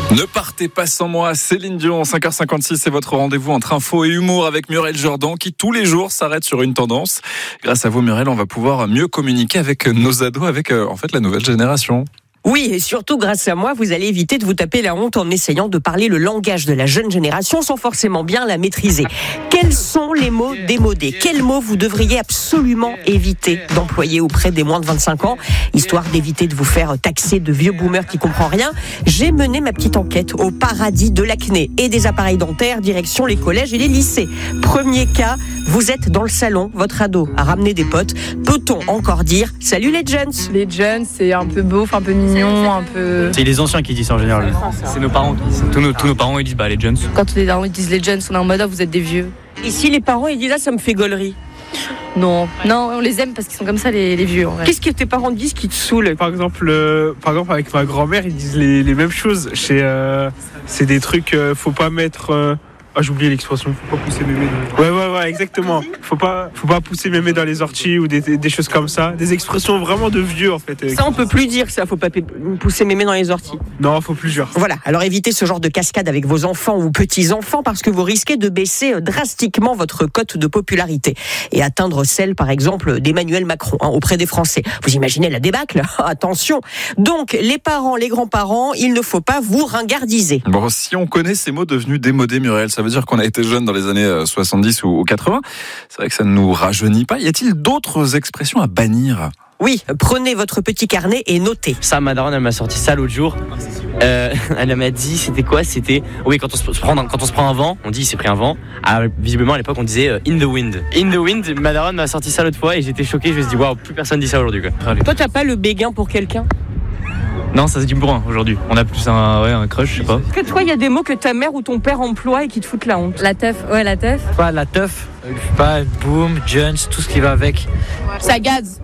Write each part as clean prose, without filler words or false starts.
Ne partez pas sans moi, Céline Dion, 5h56, c'est votre rendez-vous entre info et humour avec Muriel Jourdan qui tous les jours s'arrête sur une tendance. Grâce à vous Muriel, on va pouvoir mieux communiquer avec nos ados, avec en fait la nouvelle génération. Oui, et surtout grâce à moi, vous allez éviter de vous taper la honte en essayant de parler le langage de la jeune génération sans forcément bien la maîtriser. Quels sont les mots démodés ? Quels mots vous devriez absolument éviter d'employer auprès des moins de 25 ans, histoire d'éviter de vous faire taxer de vieux boomers qui comprennent rien ? J'ai mené ma petite enquête au paradis de l'acné et des appareils dentaires, direction les collèges et les lycées. Premier cas, vous êtes dans le salon, votre ado a ramené des potes. Peut-on encore dire « Salut les jeunes » ? Les jeunes, c'est un peu beauf, un peu mignon, un peu... C'est les anciens qui disent ça en général. C'est nos parents qui disent ça. Tous nos parents ils disent les jeunes. Quand les darons ils disent les jeunes, on est en mode vous êtes des vieux. Ici les parents ils disent « ça me fait gaulerie ». Non, on les aime parce qu'ils sont comme ça les vieux. En vrai. Qu'est-ce que tes parents disent qui te saoule ? Par exemple, avec ma grand-mère, ils disent les mêmes choses. C'est des trucs, faut pas mettre... j'ai oublié l'expression, faut pas pousser mémé dans les... Ouais, exactement. Faut pas pousser mémé dans les orties ou des choses comme ça. Des expressions vraiment de vieux, en fait. Ça, on peut plus dire ça, faut pas pousser mémé dans les orties. Non, faut plus dire. Voilà, alors évitez ce genre de cascade avec vos enfants ou petits-enfants parce que vous risquez de baisser drastiquement votre cote de popularité et atteindre celle, par exemple, d'Emmanuel Macron auprès des Français. Vous imaginez la débâcle ? Attention. Donc, les parents, les grands-parents, il ne faut pas vous ringardiser. Bon, si on connaît ces mots devenus démodés, Muriel, ça veut dire qu'on a été jeune dans les années 70 ou 80. C'est vrai que ça ne nous rajeunit pas. Y a-t-il d'autres expressions à bannir ? Oui, prenez votre petit carnet et notez. Ça, ma daronne, elle m'a sorti ça l'autre jour. Elle m'a dit, c'était quoi ? C'était, oui, quand on se prend un vent, on dit il s'est pris un vent. Visiblement, à l'époque, on disait in the wind. In the wind, ma daronne m'a sorti ça l'autre fois et j'étais choqué. Je me suis dit, waouh, plus personne dit ça aujourd'hui, quoi. Allez. Toi, t'as pas le béguin pour quelqu'un ? Non, ça se dit bourrin aujourd'hui. On a plus un crush, je sais pas. Est-ce que toi, il y a des mots que ta mère ou ton père emploie et qui te foutent la honte ? La teuf, ouais, la teuf. Pas la teuf, pas boom, Jones, tout ce qui va avec. Ça gaze.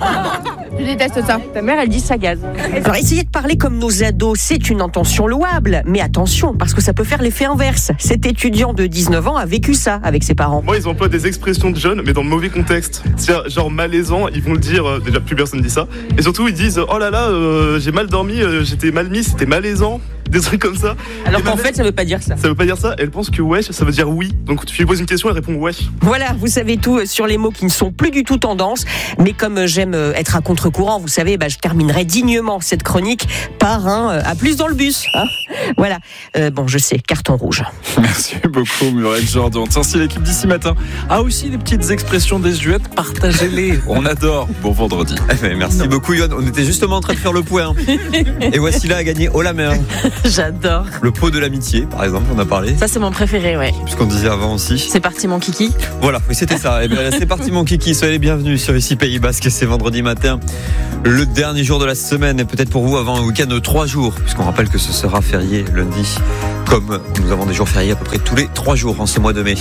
Je déteste ça. Ta mère, elle dit ça gaze. Alors, essayez de parler comme nos ados, c'est une intention louable. Mais attention, parce que ça peut faire l'effet inverse. Cet étudiant de 19 ans a vécu ça avec ses parents. Moi, ils emploient des expressions de jeunes, mais dans le mauvais contexte. C'est genre malaisant, ils vont le dire, déjà plus personne dit ça. Et surtout, ils disent, oh là là, j'ai mal dormi, j'étais mal mis, c'était malaisant. Des trucs comme ça. Alors qu'en fait, ça veut pas dire ça. Ça veut pas dire ça. Elle pense que wesh, ça veut dire oui. Donc tu lui poses une question, elle répond wesh. Voilà, vous savez tout sur les mots qui ne sont plus du tout tendance. Mais comme j'aime être à contre-courant, vous savez, je terminerai dignement cette chronique par un à plus dans le bus. Hein, voilà. Bon, je sais, carton rouge. Merci beaucoup, Muriel Jourdan. Tiens, si l'équipe d'ici matin a aussi des petites expressions désuètes, partagez-les. On adore. Bon vendredi. Merci beaucoup, Yoann. On était justement en train de faire le point. Et voici là à gagner haut la mer. J'adore. Le pot de l'amitié, par exemple, on a parlé. Ça, c'est mon préféré, ouais. Puisqu'on disait avant aussi. C'est parti, mon kiki. Voilà, oui, c'était ça. Et bien, c'est parti, mon kiki. Soyez les bienvenus sur ici Pays Basque. C'est vendredi matin, le dernier jour de la semaine. Et peut-être pour vous, avant un week-end de 3 jours. Puisqu'on rappelle que ce sera férié lundi. Comme nous avons des jours fériés à peu près tous les 3 jours en ce mois de mai.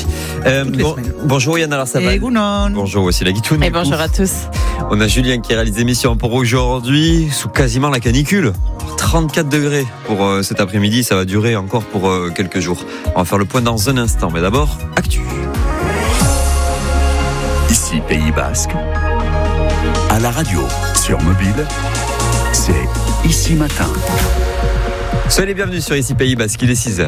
Bonjour Yann Alarsabal. Bonjour, voici la Guitoune. Et bonjour à tous. On a Julien qui réalise l'émission pour aujourd'hui sous quasiment la canicule. 34 degrés pour cet après-midi, ça va durer encore pour quelques jours. On va faire le point dans un instant, mais d'abord, actu. Ici Pays Basque, à la radio, sur mobile, c'est Ici Matin. Soyez les bienvenus sur Ici Pays Basque, il est 6h.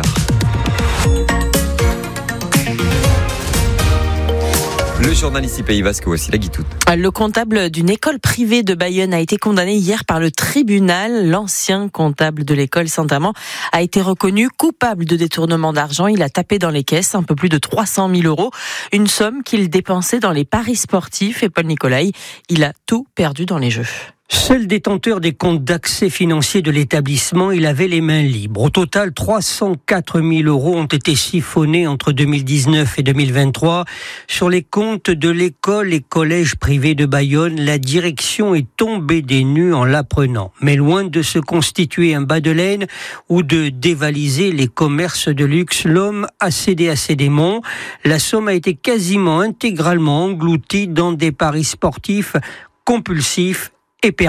Le journal Ici Pays Basque, voici la Guitoune. Le comptable d'une école privée de Bayonne a été condamné hier par le tribunal. L'ancien comptable de l'école Saint-Amand a été reconnu coupable de détournement d'argent. Il a tapé dans les caisses un peu plus de 300 000 €, une somme qu'il dépensait dans les paris sportifs. Et Paul Nicolai, il a tout perdu dans les jeux. Seul détenteur des comptes d'accès financier de l'établissement, il avait les mains libres. Au total, 304 000 € ont été siphonnés entre 2019 et 2023 sur les comptes de l'école et collège privé de Bayonne. La direction est tombée des nues en l'apprenant. Mais loin de se constituer un bas de laine ou de dévaliser les commerces de luxe, l'homme a cédé à ses démons. La somme a été quasiment intégralement engloutie dans des paris sportifs compulsifs et perdants.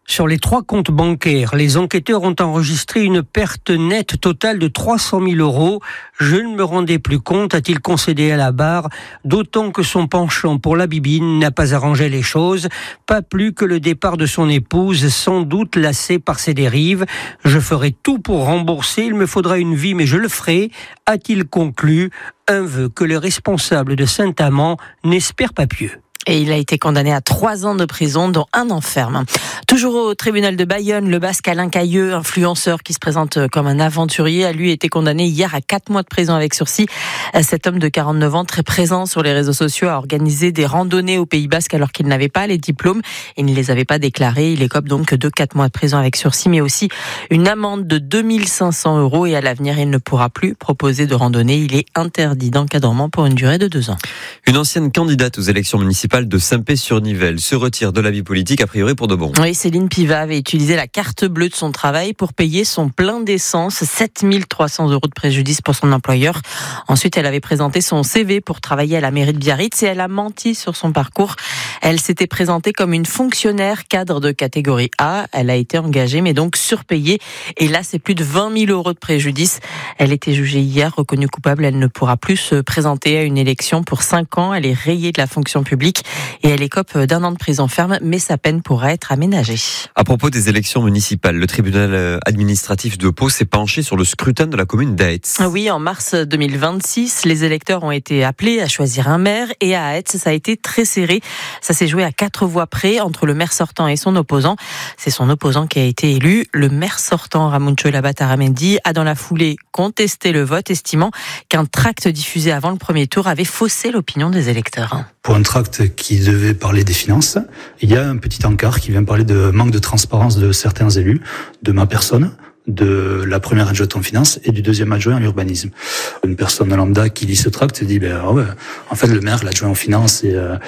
Sur les 3 comptes bancaires, les enquêteurs ont enregistré une perte nette totale de 300 000 euros. Je ne me rendais plus compte, a-t-il concédé à la barre, d'autant que son penchant pour la bibine n'a pas arrangé les choses, pas plus que le départ de son épouse, sans doute lassée par ses dérives. Je ferai tout pour rembourser, il me faudra une vie, mais je le ferai, a-t-il conclu. Un vœu que les responsables de Saint-Amand n'espèrent pas pieux. Et il a été condamné à 3 ans de prison, dont 1 an ferme. Toujours au tribunal de Bayonne, le Basque Alain Cailleux, influenceur qui se présente comme un aventurier, a lui été condamné hier à 4 mois de prison avec sursis. Cet homme de 49 ans, très présent sur les réseaux sociaux, a organisé des randonnées au Pays Basque alors qu'il n'avait pas les diplômes et ne les avait pas déclarés. Il écope donc de 4 mois de prison avec sursis, mais aussi une amende de 2500 € et à l'avenir, il ne pourra plus proposer de randonnée. Il est interdit d'encadrement pour une durée de 2 ans. Une ancienne candidate aux élections municipales de Saint-Pé-sur-Nivelle se retire de la vie politique, a priori pour de bon. Oui, Céline Pivat avait utilisé la carte bleue de son travail pour payer son plein d'essence, 7 300 € de préjudice pour son employeur. Ensuite, elle avait présenté son CV pour travailler à la mairie de Biarritz et elle a menti sur son parcours. Elle s'était présentée comme une fonctionnaire cadre de catégorie A. Elle a été engagée, mais donc surpayée. Et là, c'est plus de 20 000 € de préjudice. Elle était jugée hier, reconnue coupable. Elle ne pourra plus se présenter à une élection pour 5 ans. Elle est rayée de la fonction publique et elle écope d'1 an de prison ferme, mais sa peine pourra être aménagée. À propos des élections municipales, le tribunal administratif de Pau s'est penché sur le scrutin de la commune d'Aetz. Oui, en mars 2026, les électeurs ont été appelés à choisir un maire et à Aetz, ça a été très serré. Ça s'est joué à 4 voix près entre le maire sortant et son opposant. C'est son opposant qui a été élu. Le maire sortant, Ramuncho Labat-Aramendi, a dans la foulée contesté le vote, estimant qu'un tract diffusé avant le premier tour avait faussé l'opinion des électeurs. Pour un tract qui devait parler des finances, il y a un petit encart qui vient parler de manque de transparence de certains élus, de ma personne, de la première adjointe en finance et du deuxième adjoint en urbanisme. Une personne lambda qui lit ce tract se dit en fait le maire, l'adjoint en finance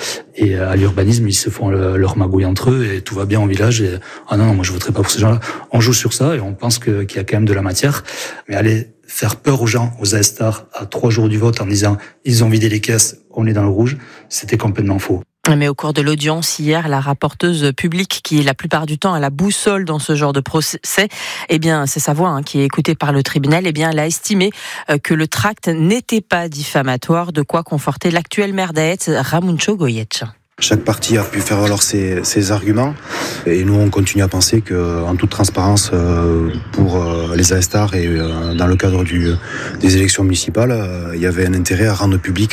et à l'urbanisme, ils se font leur magouille entre eux et tout va bien au village et non, moi je voterai pas pour ces gens-là. On joue sur ça et on pense qu'il y a quand même de la matière, mais aller faire peur aux gens, aux AESTAR, à 3 jours du vote en disant ils ont vidé les caisses, on est dans le rouge, c'était complètement faux. Mais au cours de l'audience hier, la rapporteuse publique, qui est la plupart du temps à la boussole dans ce genre de procès, c'est sa voix qui est écoutée par le tribunal, elle a estimé que le tract n'était pas diffamatoire, de quoi conforter l'actuel maire d'Aetz, Ramuncho Goyetch. Chaque parti a pu faire valoir ses arguments et nous on continue à penser qu'en toute transparence pour les AESTAR et dans le cadre des élections municipales, il y avait un intérêt à rendre public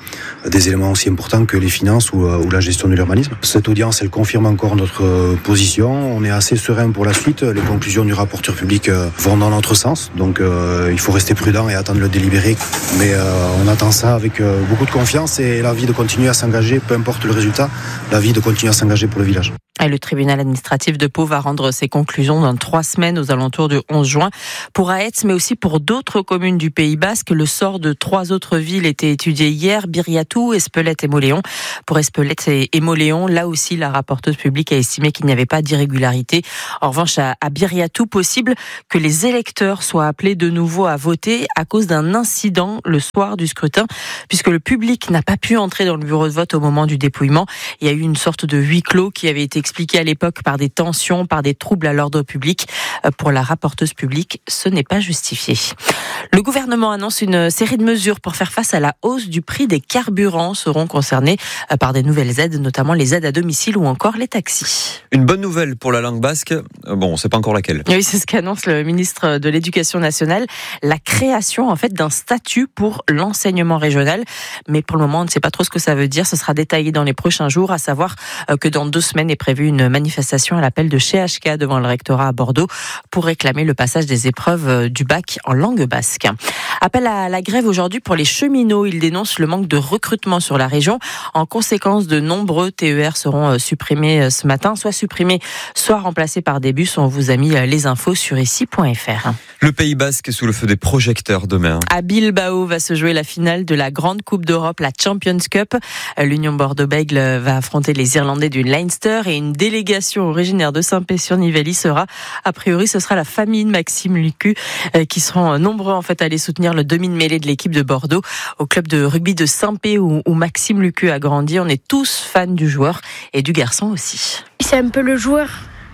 des éléments aussi importants que les finances ou la gestion de l'urbanisme. Cette audience, elle confirme encore notre position. On est assez serein pour la suite. Les conclusions du rapporteur public vont dans notre sens. Donc il faut rester prudent et attendre le délibéré. Mais on attend ça avec beaucoup de confiance et l'envie de continuer à s'engager, peu importe le résultat, l'envie de continuer à s'engager pour le village. Et le tribunal administratif de Pau va rendre ses conclusions dans 3 semaines aux alentours du 11 juin. Pour Aetz, mais aussi pour d'autres communes du Pays Basque, le sort de 3 autres villes était étudié hier, Biriatou, Espelette et Mauléon. Pour Espelette et Mauléon, là aussi, la rapporteuse publique a estimé qu'il n'y avait pas d'irrégularité. En revanche, à Biriatou, possible que les électeurs soient appelés de nouveau à voter à cause d'un incident le soir du scrutin, puisque le public n'a pas pu entrer dans le bureau de vote au moment du dépouillement. Il y a eu une sorte de huis clos qui avait été expliqué à l'époque par des tensions, par des troubles à l'ordre public. Pour la rapporteuse publique, ce n'est pas justifié. Le gouvernement annonce une série de mesures pour faire face à la hausse du prix des carburants, seront concernés par des nouvelles aides, notamment les aides à domicile ou encore les taxis. Une bonne nouvelle pour la langue basque, on ne sait pas encore laquelle. Oui, c'est ce qu'annonce le ministre de l'Éducation nationale, la création d'un statut pour l'enseignement régional. Mais pour le moment, on ne sait pas trop ce que ça veut dire. Ce sera détaillé dans les prochains jours, à savoir que dans 2 semaines est prévue une manifestation à l'appel de chez HK devant le rectorat à Bordeaux pour réclamer le passage des épreuves du bac en langue basque. Appel à la grève aujourd'hui pour les cheminots. Ils dénoncent le manque de recrutement sur la région. En conséquence, de nombreux TER seront supprimés ce matin, soit supprimés, soit remplacés par des bus. On vous a mis les infos sur ici.fr. Le Pays Basque sous le feu des projecteurs demain. À Bilbao va se jouer la finale de la Grande Coupe d'Europe, la Champions Cup. L'Union Bordeaux-Bègles va affronter les Irlandais du Leinster et une délégation originaire de Saint-Pé-sur-Nivelle y sera. A priori, ce sera la famille de Maxime Lucu qui seront nombreux à aller soutenir le demi-mêlée de l'équipe de Bordeaux au club de rugby de Saint-Pé où Maxime Lucu a grandi. On est tous fans du joueur et du garçon aussi. C'est un peu le joueur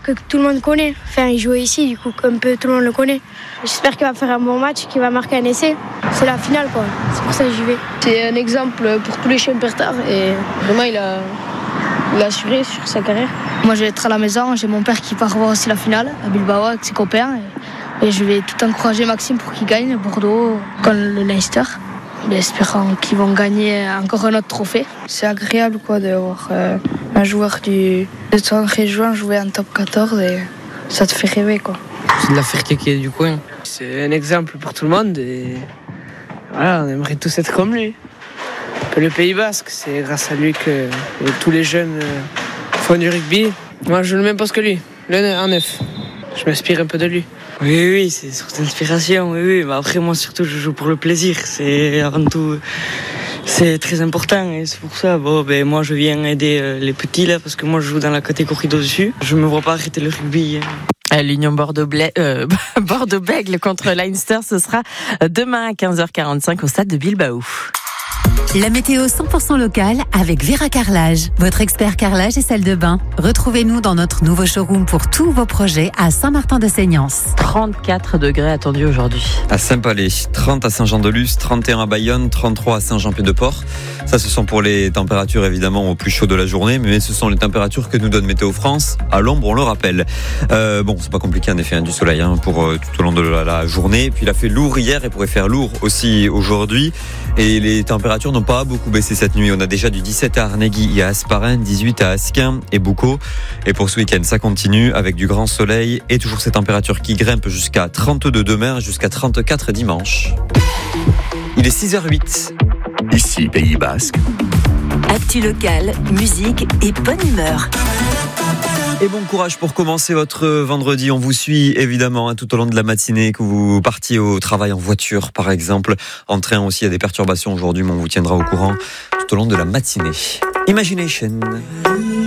que tout le monde connaît. Enfin, il jouait ici, du coup, un peu tout le monde le connaît. J'espère qu'il va faire un bon match, qu'il va marquer un essai. C'est la finale, quoi. C'est pour ça que j'y vais. C'est un exemple pour tous les chiens pertards et vraiment, il a assuré sur sa carrière. Moi, je vais être à la maison. J'ai mon père qui part voir aussi la finale à Bilbao avec ses copains. Et je vais tout encourager Maxime pour qu'il gagne Bordeaux contre le Leicester. Espérant qu'ils vont gagner encore un autre trophée. C'est agréable de voir un joueur de ton région jouer en top 14 et ça te fait rêver. C'est de la fierté qui est du coin. C'est un exemple pour tout le monde et voilà, on aimerait tous être comme lui. Le Pays Basque, c'est grâce à lui que tous les jeunes font du rugby. Moi je ne l'aime pas ce que lui, un neuf. Je m'inspire un peu de lui. Oui, c'est sur l'inspiration, oui. Mais après, moi, surtout, je joue pour le plaisir. C'est avant tout, c'est très important. Et c'est pour ça, moi, je viens aider les petits, là, parce que moi, je joue dans la catégorie d'au-dessus. Je me vois pas arrêter le rugby. L'Union Bordeaux-Bègles contre Leinster, ce sera demain à 15h45 au stade de Bilbao. La météo 100% locale avec Vera Carrelage, votre expert carrelage et salle de bain. Retrouvez-nous dans notre nouveau showroom pour tous vos projets à Saint-Martin-de-Seignance. 34 degrés attendus aujourd'hui. À Saint-Palais, 30 à Saint-Jean-de-Luz, 31 à Bayonne, 33 à Saint-Jean-Pied-de-Port. Ça, ce sont pour les températures évidemment au plus chaud de la journée, mais ce sont les températures que nous donne Météo France. À l'ombre, on le rappelle. C'est pas compliqué en effet, du soleil pour tout au long de la journée. Puis il a fait lourd hier et pourrait faire lourd aussi aujourd'hui. Et les températures n'ont pas beaucoup baissé cette nuit. On a déjà du 17 à Arnegui et à Asparin, 18 à Asquin et Boucau. Et pour ce week-end, ça continue avec du grand soleil et toujours ces températures qui grimpent jusqu'à 32 demain, jusqu'à 34 dimanche. Il est 6h08. Ici, Pays Basque. Actu locale, musique et bonne humeur. Et bon courage pour commencer votre vendredi. On vous suit évidemment tout au long de la matinée, que vous partiez au travail en voiture par exemple. En train aussi, il y a des perturbations aujourd'hui, mais on vous tiendra au courant tout au long de la matinée. Imagination.